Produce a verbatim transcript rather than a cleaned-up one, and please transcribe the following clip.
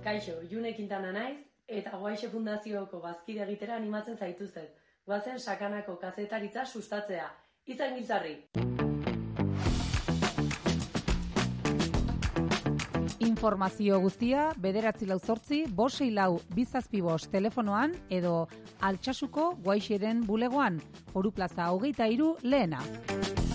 Kaixo, June Quintana naiz, eta Guaixe Fundazioko bazkide egitera animatzen zaituztet. Guazen sakanako kazetaritza sustatzea. Izan giltzarri! Informazio guztia bederatzi lau zortzi, bost sei lau bizazpi bost telefonoan edo Altsasuko Guaixeren bulegoan, Foru Plaza hogeita hiru lehena.